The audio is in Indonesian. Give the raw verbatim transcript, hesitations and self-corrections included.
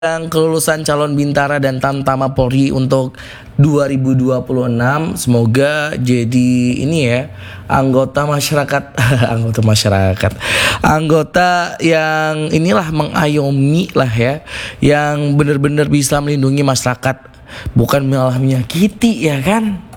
Yang kelulusan calon Bintara dan Tamtama Polri untuk dua ribu dua puluh enam semoga jadi ini ya anggota masyarakat anggota masyarakat anggota yang inilah mengayomi lah ya, yang benar-benar bisa melindungi masyarakat, bukan malah menyakiti ya kan.